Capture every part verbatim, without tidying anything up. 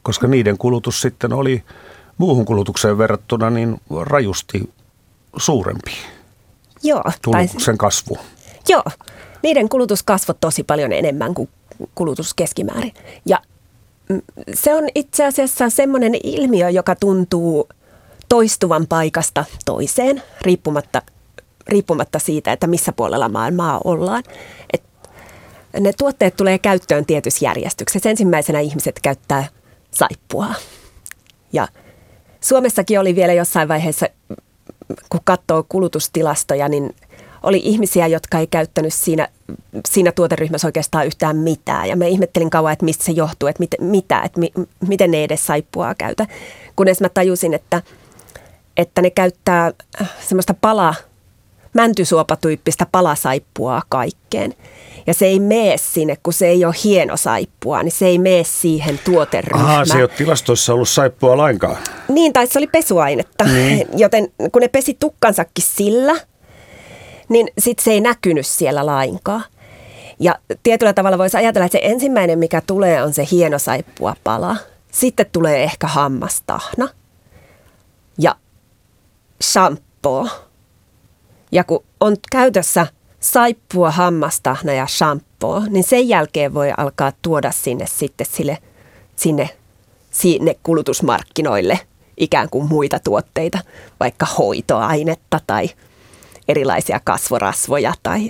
koska niiden kulutus sitten oli muuhun kulutukseen verrattuna niin rajusti suurempi. Joo. Kulutuksen kasvu. Joo, niiden kulutus kasvoi tosi paljon enemmän kuin kulutus keskimäärin. Ja se on itse asiassa semmoinen ilmiö, joka tuntuu toistuvan paikasta toiseen, riippumatta, riippumatta siitä, että missä puolella maailmaa ollaan. Et ne tuotteet tulee käyttöön tietyssä järjestyksessä. Ensimmäisenä ihmiset käyttää saippua. Ja Suomessakin oli vielä jossain vaiheessa, kun katsoo kulutustilastoja, niin oli ihmisiä, jotka ei käyttänyt siinä, siinä tuoteryhmässä oikeastaan yhtään mitään. Ja mä ihmettelin kauan, että mistä se johtuu, että mit, mitä, että mi, miten ne edes saippua käytä. Kunnes mä tajusin, että, että ne käyttää semmoista pala, mäntysuopatyyppistä palasaippua kaikkeen. Ja se ei mene sinne, kun se ei ole hieno saippua, niin se ei mene siihen tuoteryhmään. Aha, se ei ole tilastoissa ollut saippua lainkaan. Niin, tai se oli pesuainetta. Niin. Joten kun ne pesi tukkansakin sillä, niin sitten se ei näkynyt siellä lainkaan. Ja tietyllä tavalla voisi ajatella, että se ensimmäinen, mikä tulee, on se hieno saippua pala. Sitten tulee ehkä hammastahna ja shampoo. Ja kun on käytössä saippua, hammastahna ja shampoo, niin sen jälkeen voi alkaa tuoda sinne sitten sille, sinne, sinne kulutusmarkkinoille ikään kuin muita tuotteita, vaikka hoitoainetta tai erilaisia kasvorasvoja tai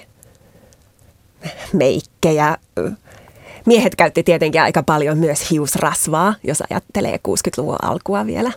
meikkejä. Miehet käytti tietenkin aika paljon myös hiusrasvaa, jos ajattelee kuusikymmentäluvun alkua vielä.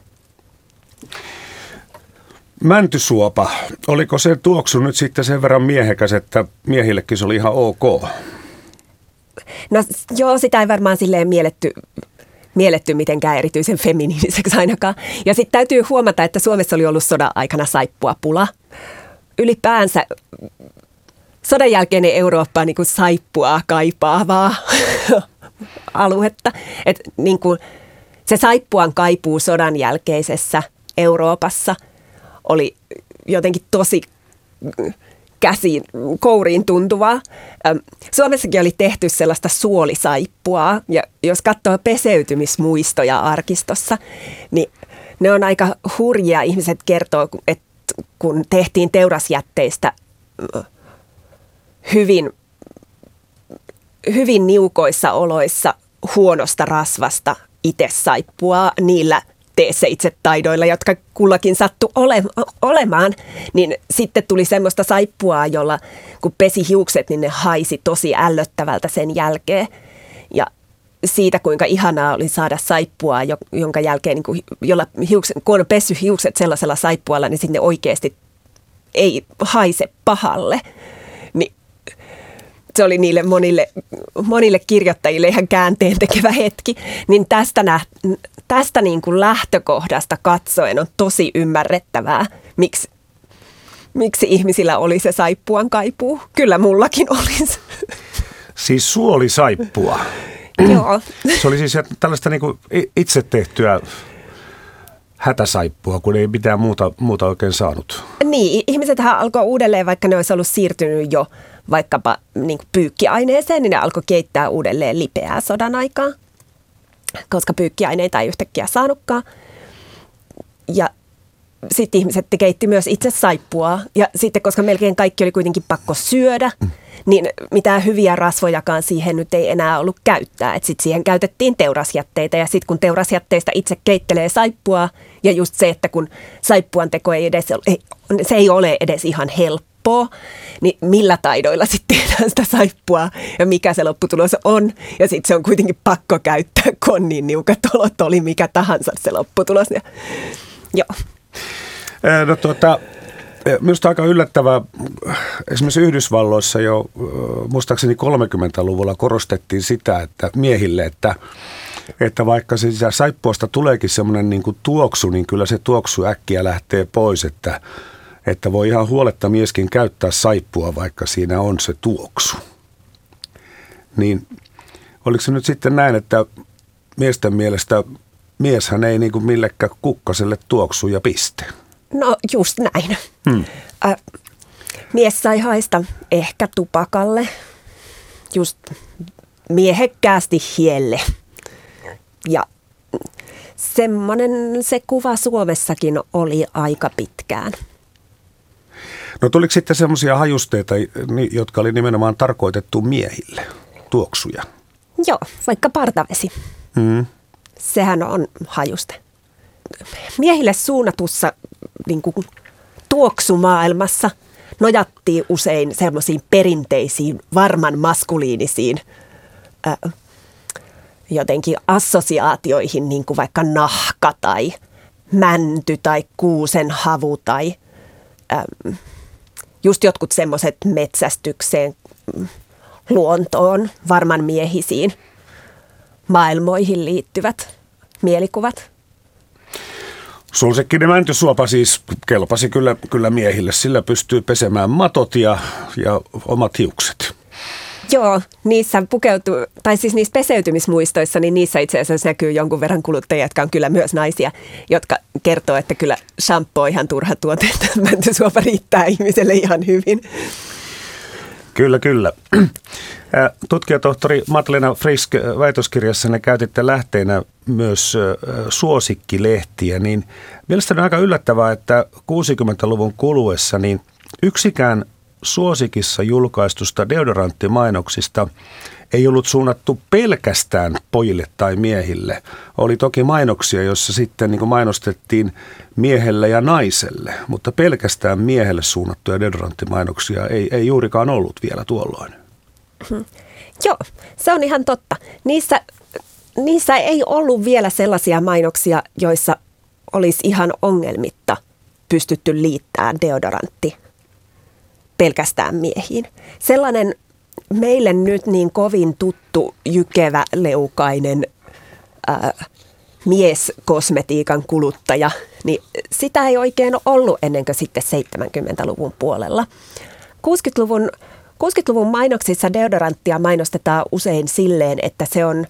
Mäntysuopa, oliko se tuoksu nyt sitten sen verran miehekäs, että miehillekin se oli ihan ok? No joo, sitä ei varmaan silleen mielletty, mielletty mitenkään erityisen feminiiniseksi ainakaan. Ja sitten täytyy huomata, että Suomessa oli ollut sodan aikana saippuapula. Ylipäänsä sodan jälkeinen Eurooppa on niin kuin saippua kaipaavaa aluetta. Et niin kuin se saippuan kaipuu sodan jälkeisessä Euroopassa oli jotenkin tosi käsiin, kouriin tuntuvaa. Suomessakin oli tehty sellaista suolisaippua, ja jos katsoo peseytymismuistoja arkistossa, niin ne on aika hurjia. Ihmiset kertoo, että kun tehtiin teurasjätteistä hyvin, hyvin niukoissa oloissa huonosta rasvasta itse saippua niillä tee se itse taidoilla, jotka kullakin sattui ole, olemaan, niin sitten tuli semmoista saippua, jolla kun pesi hiukset, niin ne haisi tosi ällöttävältä sen jälkeen. Ja siitä, kuinka ihanaa oli saada saippua, jonka jälkeen, niin kuin, jolla hiukset, kun on pessy hiukset sellaisella saippualla, niin sitten ne oikeasti ei haise pahalle. Niin se oli niille monille, monille kirjoittajille ihan käänteen tekevä hetki. Niin tästä, nä, tästä niin kuin lähtökohdasta katsoen on tosi ymmärrettävää, miksi, miksi ihmisillä oli se saippuan kaipuu. Kyllä mullakin olisi. Siis suolisaippua. Joo. Se oli siis tällaista niin kuin itse tehtyä hätäsaippua, kun ei mitään muuta, muuta oikein saanut. Niin, ihmisethän alkoi uudelleen, vaikka ne olisi ollut siirtynyt jo vaikkapa niin kuin pyykkiaineeseen, niin ne alkoi keittää uudelleen lipeää sodan aikaa, koska pyykkiaineita ei yhtäkkiä saanutkaan. Ja sitten ihmiset keitti myös itse saippua. Ja sitten, koska melkein kaikki oli kuitenkin pakko syödä, mm. niin mitään hyviä rasvojakaan siihen nyt ei enää ollut käyttää. Että sitten siihen käytettiin teurasjätteitä, ja sitten kun teurasjätteistä itse keittelee saippua, ja just se, että kun saippuan teko ei edes, se ei ole edes ihan helppoa, niin millä taidoilla sitten tehdään sitä saippua ja mikä se lopputulos on. Ja sitten se on kuitenkin pakko käyttää, kun on niin niukat olot, oli mikä tahansa se lopputulos. Ja, joo. No tuota, minusta aika yllättävää, esimerkiksi Yhdysvalloissa jo muistaakseni kolmekymmentäluvulla korostettiin sitä, että miehille, että, että vaikka se saippuasta tuleekin semmoinen niin kuin tuoksu, niin kyllä se tuoksu äkkiä lähtee pois, että että voi ihan huoletta mieskin käyttää saippua, vaikka siinä on se tuoksu. Niin oliko se nyt sitten näin, että miesten mielestä mieshän ei niin kuin millekään kukkaselle tuoksu ja piste? No just näin. Hmm. Äh, mies sai haista ehkä tupakalle, just miehekkäästi hielle. Ja semmoinen se kuva Suomessakin oli aika pitkään. No tuliko sitten semmoisia hajusteita, jotka oli nimenomaan tarkoitettu miehille, tuoksuja? Joo, vaikka partavesi. Mm. Sehän on hajuste. Miehille suunnatussa niin kuin, tuoksumaailmassa nojattiin usein semmoisiin perinteisiin, varman maskuliinisiin ää, jotenkin assosiaatioihin, niin kuin vaikka nahka tai mänty tai kuusen havu tai ää, just jotkut semmoiset metsästykseen, luontoon, varman miehisiin maailmoihin liittyvät mielikuvat. Sulsekkinen mäntysuopa siis kelpasi kyllä, kyllä miehille. Sillä pystyy pesemään matot ja, ja omat hiukset. Joo, niissä pukeutuu, tai siis niissä peseytymismuistoissa, niin niissä itse asiassa näkyy jonkun verran kuluttajia, jotka on kyllä myös naisia, jotka kertoo, että kyllä shampoo on ihan turha tuote, että mäntysuopa riittää ihmiselle ihan hyvin. Kyllä, kyllä. Tutkijatohtori Madlena Frisk, väitöskirjassanne käytitte lähteenä myös suosikkilehtiä, niin mielestäni on aika yllättävää, että kuusikymmentäluvun kuluessa niin yksikään suosikissa julkaistusta deodoranttimainoksista ei ollut suunnattu pelkästään pojille tai miehille. Oli toki mainoksia, joissa sitten niin kuin mainostettiin miehelle ja naiselle, mutta pelkästään miehelle suunnattuja deodoranttimainoksia ei, ei juurikaan ollut vielä tuolloin. Hmm. Joo, se on ihan totta. Niissä, niissä ei ollut vielä sellaisia mainoksia, joissa olisi ihan ongelmitta pystytty liittämään deodorantti pelkästään miehiin. Sellainen meille nyt niin kovin tuttu jykevä leukainen ää, mieskosmetiikan kuluttaja, niin sitä ei oikein ollut ennen kuin sitten seitsemänkymmentäluvun puolella. kuusikymmentäluvun, kuusikymmentäluvun mainoksissa deodoranttia mainostetaan usein silleen, että se on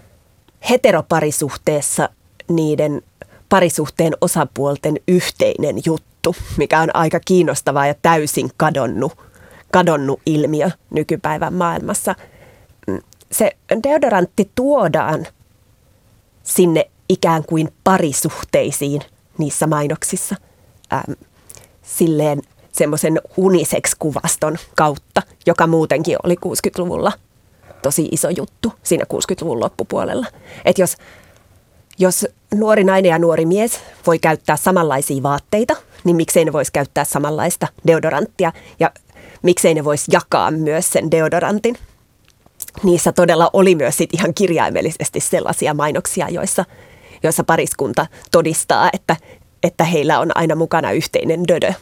heteroparisuhteessa niiden parisuhteen osapuolten yhteinen juttu, mikä on aika kiinnostavaa ja täysin kadonnut. kadonnut ilmiö nykypäivän maailmassa. Se deodorantti tuodaan sinne ikään kuin parisuhteisiin niissä mainoksissa ähm, silleen semmoisen unisex-kuvaston kautta, joka muutenkin oli kuusikymmentäluvulla tosi iso juttu siinä kuusikymmentäluvun loppupuolella. Että jos, jos nuori nainen ja nuori mies voi käyttää samanlaisia vaatteita, niin miksei ne voisi käyttää samanlaista deodoranttia ja miksei ne voisi jakaa myös sen deodorantin. Niissä todella oli myös sit ihan kirjaimellisesti sellaisia mainoksia, joissa, joissa pariskunta todistaa, että, että heillä on aina mukana yhteinen dödö.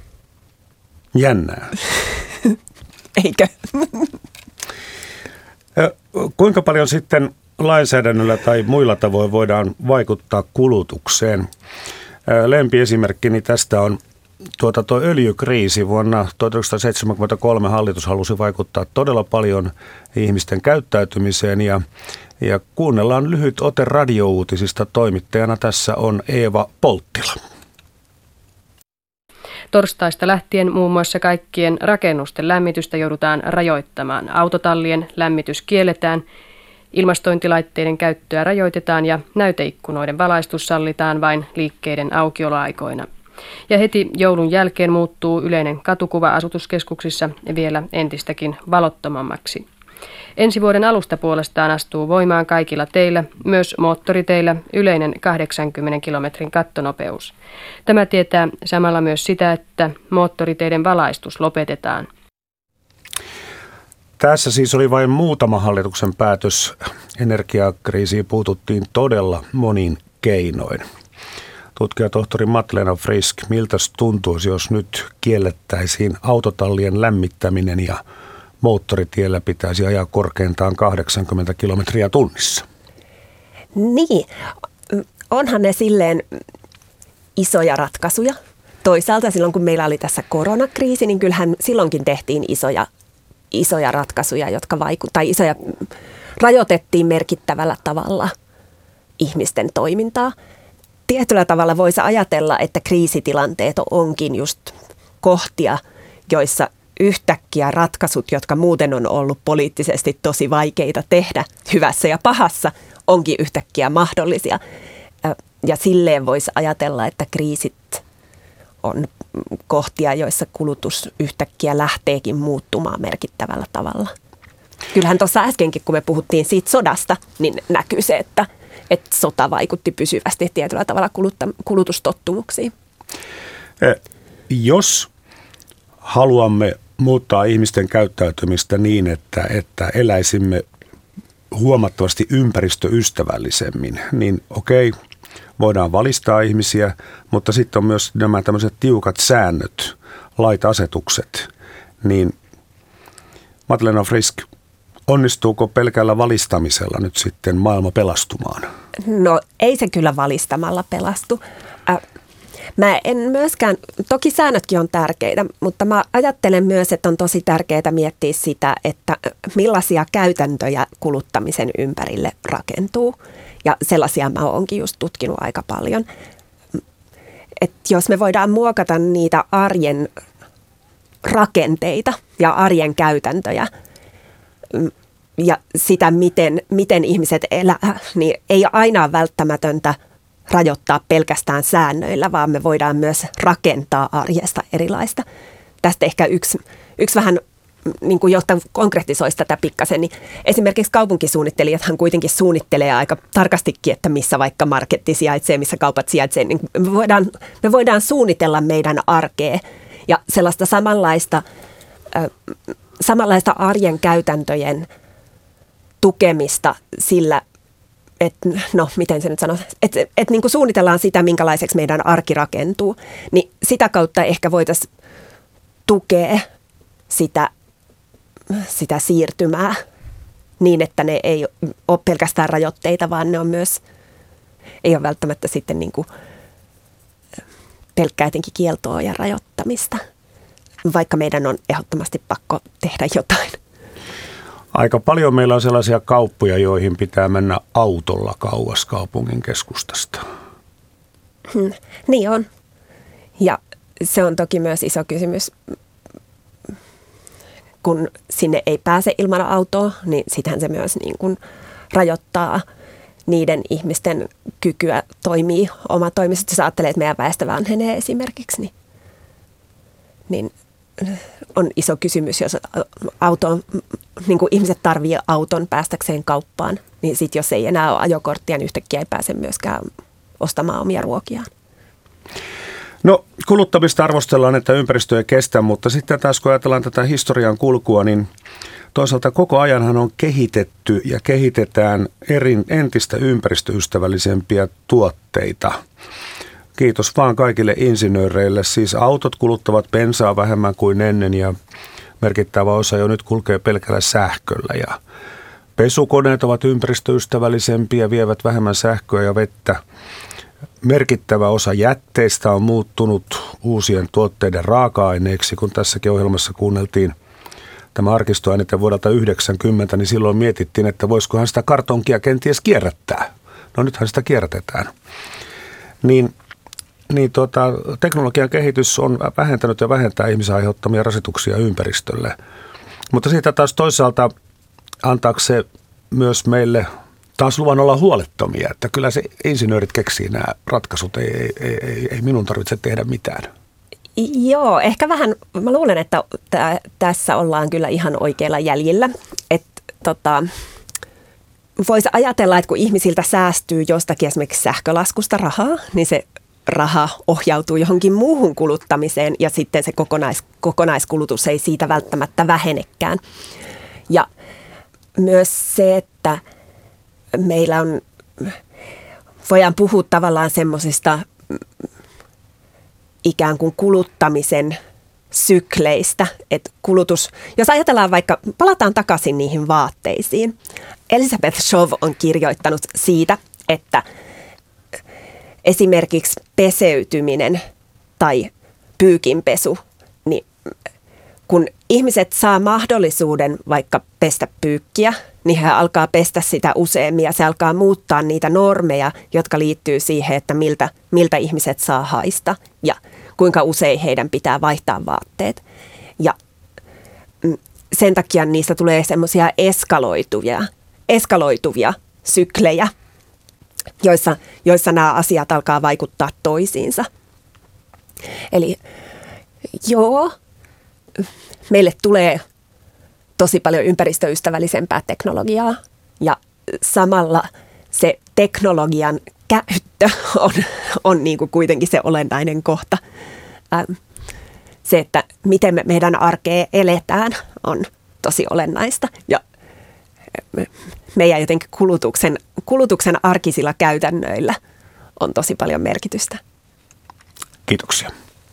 Jännää. Eikö? Kuinka paljon sitten lainsäädännöllä tai muilla tavoin voidaan vaikuttaa kulutukseen? Lempiesimerkkini tästä on Tuota, tuo öljykriisi. Vuonna tuhatyhdeksänsataaseitsemänkymmentäkolme hallitus halusi vaikuttaa todella paljon ihmisten käyttäytymiseen ja, ja kuunnellaan lyhyt ote radiouutisista. Toimittajana tässä on Eeva Polttila. Torstaista lähtien muun muassa kaikkien rakennusten lämmitystä joudutaan rajoittamaan. Autotallien lämmitys kielletään, ilmastointilaitteiden käyttöä rajoitetaan ja näyteikkunoiden valaistus sallitaan vain liikkeiden aukioloaikoina. Ja heti joulun jälkeen muuttuu yleinen katukuva asutuskeskuksissa vielä entistäkin valottomammaksi. Ensi vuoden alusta puolestaan astuu voimaan kaikilla teillä, myös moottoriteillä, yleinen kahdeksankymmenen kilometrin kattonopeus. Tämä tietää samalla myös sitä, että moottoriteiden valaistus lopetetaan. Tässä siis oli vain muutama hallituksen päätös. Energiakriisiin puututtiin todella monin keinoin. Tutkijatohtori Madlena Frisk, miltä tuntuisi, jos nyt kiellettäisiin autotallien lämmittäminen ja moottoritiellä pitäisi ajaa korkeintaan kahdeksankymmentä kilometriä tunnissa? Niin, onhan ne silleen isoja ratkaisuja. Toisaalta silloin, kun meillä oli tässä koronakriisi, niin kyllähän silloinkin tehtiin isoja, isoja ratkaisuja, jotka vaikuttivat, tai isoja, rajoitettiin merkittävällä tavalla ihmisten toimintaa. Tietyllä tavalla voisi ajatella, että kriisitilanteet onkin just kohtia, joissa yhtäkkiä ratkaisut, jotka muuten on ollut poliittisesti tosi vaikeita tehdä hyvässä ja pahassa, onkin yhtäkkiä mahdollisia. ja silleen voisi ajatella, että kriisit on kohtia, joissa kulutus yhtäkkiä lähteekin muuttumaan merkittävällä tavalla. Kyllähän tuossa äskenkin, kun me puhuttiin siitä sodasta, niin näkyy se, että, että sota vaikutti pysyvästi tietyllä tavalla kulutustottumuksiin. Jos haluamme muuttaa ihmisten käyttäytymistä niin, että, että eläisimme huomattavasti ympäristöystävällisemmin, niin okei, voidaan valistaa ihmisiä, mutta sitten on myös nämä tämmöiset tiukat säännöt, lait, asetukset, niin Madeleine Frisk, onnistuuko pelkällä valistamisella nyt sitten maailma pelastumaan? No ei se kyllä valistamalla pelastu. Äh, mä en myöskään, toki säännötkin on tärkeitä, mutta mä ajattelen myös, että on tosi tärkeää miettiä sitä, että millaisia käytäntöjä kuluttamisen ympärille rakentuu. Ja sellaisia mä oonkin just tutkinut aika paljon. Et jos me voidaan muokata niitä arjen rakenteita ja arjen käytäntöjä ja sitä, miten, miten ihmiset elää, niin ei aina ole välttämätöntä rajoittaa pelkästään säännöillä, vaan me voidaan myös rakentaa arjesta erilaista. Tästä ehkä yksi, yksi vähän, niin kuin jotta konkretisoisi tätä pikkasen, niin esimerkiksi kaupunkisuunnittelijathan kuitenkin suunnittelee aika tarkastikin, että missä vaikka marketti sijaitsee, missä kaupat sijaitsee. Niin me, voidaan, me voidaan suunnitella meidän arkea ja sellaista samanlaista, äh, samanlaista arjen käytäntöjen tukemista sillä, että no miten se nyt sanoo, että et, niin kuin suunnitellaan sitä, minkälaiseksi meidän arki rakentuu, niin sitä kautta ehkä voitaisiin tukea sitä, sitä siirtymää niin, että ne ei ole pelkästään rajoitteita, vaan ne on myös, ei ole välttämättä sitten niin kuin pelkkää jotenkin kieltoa ja rajoittamista, vaikka meidän on ehdottomasti pakko tehdä jotain. Aika paljon meillä on sellaisia kauppoja, joihin pitää mennä autolla kauas kaupungin keskustasta. Hmm, niin on. Ja se on toki myös iso kysymys. Kun sinne ei pääse ilman autoa, niin sitähän se myös niin kuin rajoittaa niiden ihmisten kykyä toimii omatoimisesti. Jos ajattelee, että meidän väestö vanhenee esimerkiksi, niin, niin on iso kysymys, jos auto, niin kuin ihmiset tarvitsevat auton päästäkseen kauppaan, niin sitten jos ei enää ole ajokorttia, niin yhtäkkiä ei pääse myöskään ostamaan omia ruokiaan. No kuluttamista arvostellaan, että ympäristö ei kestä, mutta sitten taas kun ajatellaan tätä historian kulkua, niin toisaalta koko ajanhan on kehitetty ja kehitetään eri, entistä ympäristöystävällisempiä tuotteita. Kiitos vaan kaikille insinööreille. Siis autot kuluttavat bensaa vähemmän kuin ennen ja merkittävä osa jo nyt kulkee pelkällä sähköllä. Ja pesukoneet ovat ympäristöystävällisempiä, vievät vähemmän sähköä ja vettä. Merkittävä osa jätteistä on muuttunut uusien tuotteiden raaka-aineeksi. Kun tässäkin ohjelmassa kuunneltiin tämä arkistoainite vuodelta yhdeksänkymmentä, niin silloin mietittiin, että voisikohan sitä kartonkia kenties kierrättää. No nythän sitä kierrätetään. Niin Niin tuota, teknologian kehitys on vähentänyt ja vähentää ihmisen aiheuttamia rasituksia ympäristölle. Mutta siitä taas toisaalta antaako se myös meille taas luvan olla huolettomia, että kyllä se insinöörit keksii nämä ratkaisut, ei, ei, ei, ei minun tarvitse tehdä mitään. Joo, ehkä vähän, mä luulen, että t- tässä ollaan kyllä ihan oikeilla jäljillä, että tota, voisi ajatella, että kun ihmisiltä säästyy jostakin esimerkiksi sähkölaskusta rahaa, niin se raha ohjautuu johonkin muuhun kuluttamiseen ja sitten se kokonais, kokonaiskulutus ei siitä välttämättä vähenekään. Ja myös se, että meillä on, voidaan puhua tavallaan semmoisista ikään kuin kuluttamisen sykleistä, että kulutus, jos ajatellaan vaikka, palataan takaisin niihin vaatteisiin. Elizabeth Shove on kirjoittanut siitä, että esimerkiksi peseytyminen tai pyykinpesu, niin kun ihmiset saa mahdollisuuden vaikka pestä pyykkiä, niin he alkaa pestä sitä useammin ja se alkaa muuttaa niitä normeja, jotka liittyy siihen, että miltä, miltä ihmiset saa haista ja kuinka usein heidän pitää vaihtaa vaatteet. Ja sen takia niistä tulee semmoisia eskaloituvia, eskaloituvia syklejä. joissa, joissa nämä asiat alkaa vaikuttaa toisiinsa. Eli joo, meille tulee tosi paljon ympäristöystävällisempää teknologiaa ja samalla se teknologian käyttö on, on niin kuin kuitenkin se olennainen kohta. Ähm, se, että miten me meidän arkea eletään, on tosi olennaista ja meidän jotenkin kulutuksen, kulutuksen arkisilla käytännöillä on tosi paljon merkitystä. Kiitoksia.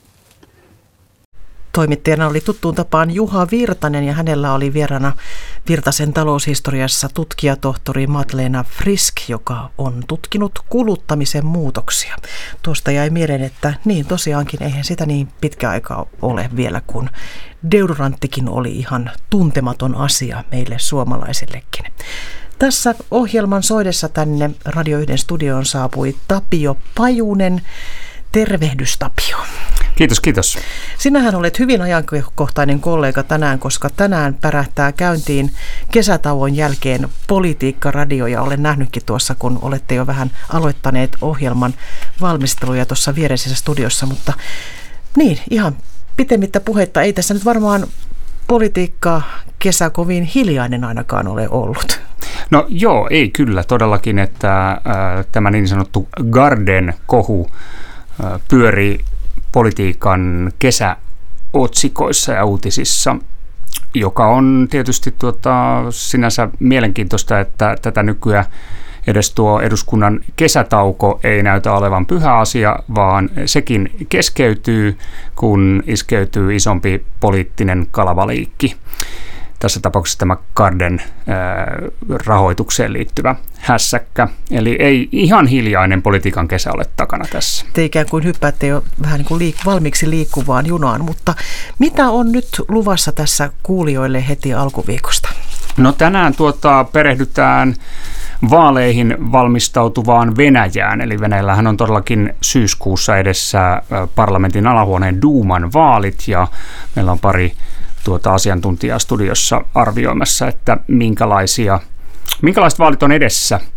Toimittajana oli tuttuun tapaan Juha Virtanen ja hänellä oli vieraana Virtasen taloushistoriassa tutkijatohtori Madlena Frisk, joka on tutkinut kuluttamisen muutoksia. Tuosta jäi mieleen, että niin tosiaankin eihän sitä niin pitkä aikaa ole vielä, kun deodoranttikin oli ihan tuntematon asia meille suomalaisillekin. Tässä ohjelman soidessa tänne Radio yhden studioon saapui Tapio Pajunen. Tervehdys, Tapio. Kiitos, kiitos. Sinähän olet hyvin ajankohtainen kollega tänään, koska tänään pärähtää käyntiin kesätauon jälkeen Politiikka-radio ja olen nähnytkin tuossa, kun olette jo vähän aloittaneet ohjelman valmisteluja tuossa viereisessä studiossa, mutta niin, ihan pitemmittä puhetta. Ei tässä nyt varmaan politiikka kesä kovin hiljainen ainakaan ole ollut. No joo, ei kyllä todellakin, että äh, tämä niin sanottu Garden-kohu äh, pyörii politiikan kesäotsikoissa ja uutisissa, joka on tietysti tuota, sinänsä mielenkiintoista, että tätä nykyään edes tuo eduskunnan kesätauko ei näytä olevan pyhä asia, vaan sekin keskeytyy, kun iskeytyy isompi poliittinen kalavaliikki. Tässä tapauksessa tämä Garden rahoitukseen liittyvä hässäkkä. Eli ei ihan hiljainen politiikan kesä ole takana tässä. Te ikään kuin hyppäätte jo vähän niin kuin liik- valmiiksi liikkuvaan junaan, mutta mitä on nyt luvassa tässä kuulijoille heti alkuviikosta? No tänään tuota, perehdytään vaaleihin valmistautuvaan Venäjään. Eli Venäjällähän on todellakin syyskuussa edessä parlamentin alahuoneen Duuman vaalit ja meillä on pari tuota asiantuntijaa studiossa arvioimassa, että minkälaisia, minkälaiset vaalit on edessä. Ö,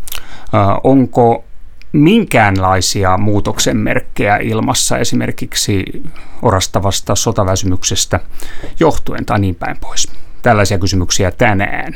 onko minkäänlaisia muutoksen merkkejä ilmassa esimerkiksi orastavasta sotaväsymyksestä johtuen tai niin päin pois? Tällaisia kysymyksiä tänään.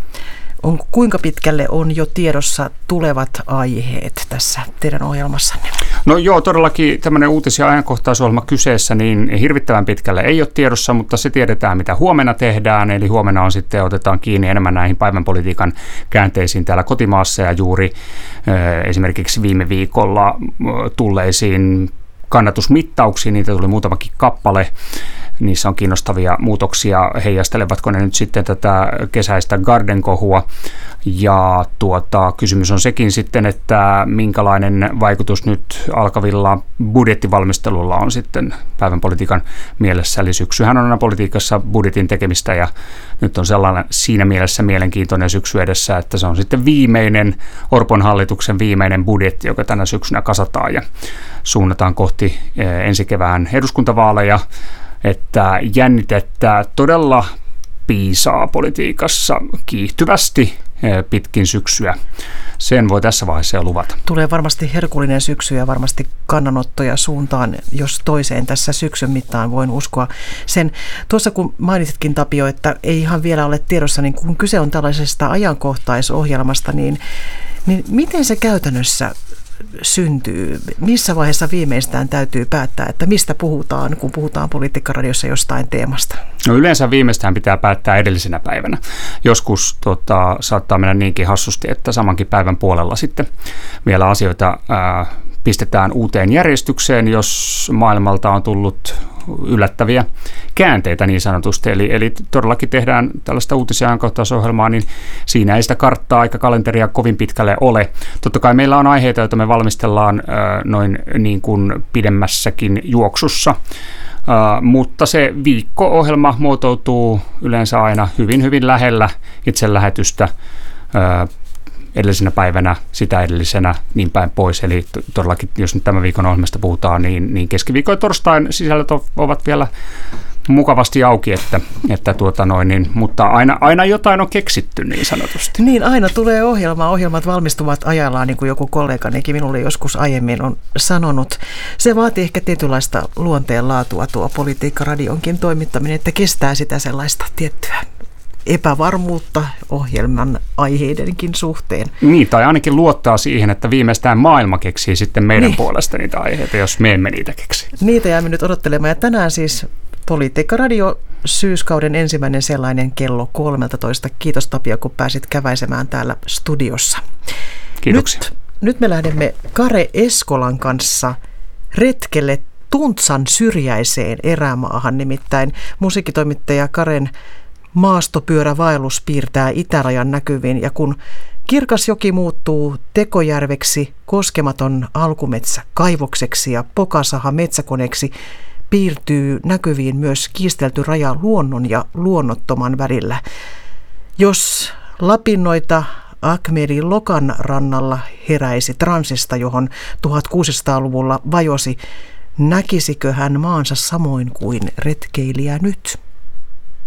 On, kuinka pitkälle on jo tiedossa tulevat aiheet tässä teidän ohjelmassanne? No joo, todellakin tämmöinen uutis- ja ajankohtaisohjelma kyseessä, niin hirvittävän pitkälle ei ole tiedossa, mutta se tiedetään, mitä huomenna tehdään. Eli huomenna on sitten, otetaan kiinni enemmän näihin päivänpolitiikan käänteisiin täällä kotimaassa ja juuri äh, esimerkiksi viime viikolla tulleisiin kannatusmittauksiin, niitä tuli muutamakin kappale. Niissä on kiinnostavia muutoksia, heijastelevatko ne nyt sitten tätä kesäistä Garden-kohua. Ja tuota, kysymys on sekin sitten, että minkälainen vaikutus nyt alkavilla budjettivalmistelulla on sitten päivän politiikan mielessä. Eli syksyhän on aina politiikassa budjetin tekemistä ja nyt on sellainen siinä mielessä mielenkiintoinen syksy edessä, että se on sitten viimeinen Orpon hallituksen viimeinen budjetti, joka tänä syksynä kasataan ja suunnataan kohti ensi kevään eduskuntavaaleja. Että jännitettä todella piisaa politiikassa kiihtyvästi pitkin syksyä. Sen voi tässä vaiheessa jo luvata. Tulee varmasti herkullinen syksy ja varmasti kannanottoja suuntaan, jos toiseen tässä syksyn mittaan voin uskoa sen. Tuossa kun mainitsitkin, Tapio, että ei ihan vielä ole tiedossa, niin kun kyse on tällaisesta ajankohtaisohjelmasta, niin, niin miten se käytännössä syntyy? Missä vaiheessa viimeistään täytyy päättää, että mistä puhutaan, kun puhutaan Politiikka-radiossa jostain teemasta? No yleensä viimeistään pitää päättää edellisenä päivänä. Joskus tota, saattaa mennä niinkin hassusti, että samankin päivän puolella sitten vielä asioita ää, pistetään uuteen järjestykseen, jos maailmalta on tullut yllättäviä käänteitä niin sanotusti. Eli, eli todellakin tehdään tällaista uutis- ja ajankohtaisohjelmaa, niin siinä ei sitä karttaa eikä kalenteria kovin pitkälle ole. Totta kai meillä on aiheita, joita me valmistellaan äh, noin niin kuin pidemmässäkin juoksussa, äh, mutta se viikko-ohjelma muotoutuu yleensä aina hyvin, hyvin lähellä itse lähetystä, äh, edellisenä päivänä, sitä edellisenä, niin päin pois. Eli todellakin, jos nyt tämän viikon ohjelmasta puhutaan, niin, niin keskiviikon ja torstain sisällöt ovat vielä mukavasti auki, että, että tuota noin, niin, mutta aina, aina jotain on keksitty niin sanotusti. Niin, aina tulee ohjelma. Ohjelmat valmistuvat ajallaan, niin kuin joku kolleganikin minulle joskus aiemmin on sanonut. Se vaatii ehkä tietynlaista luonteenlaatua tuo Politiikka-radionkin toimittaminen, että kestää sitä sellaista tiettyä epävarmuutta ohjelman aiheidenkin suhteen. Niin, tai ainakin luottaa siihen, että viimeistään maailma keksii sitten meidän niin. puolesta niitä aiheita, jos me emme niitä keksi. Niitä jäämme nyt odottelemaan. Ja tänään siis Politiikka-radio syyskauden ensimmäinen sellainen kello kolmetoista. Kiitos Tapio, kun pääsit käväisemään täällä studiossa. Kiitoksia. Nyt, nyt me lähdemme Kare Eskolan kanssa retkelle Tuntsan syrjäiseen erämaahan. Nimittäin musiikkitoimittaja Karen maastopyörävaellus piirtää itärajan näkyviin, ja kun Kirkasjoki muuttuu Tekojärveksi, Koskematon alkumetsä kaivokseksi ja Pokasaha metsäkoneeksi, piirtyy näkyviin myös kiistelty raja luonnon ja luonnottoman välillä. Jos lapinnoita Ahmedin Lokan rannalla heräisi transista, johon tuhatkuusisataaluvulla vajosi, näkisikö hän maansa samoin kuin retkeilijä nyt?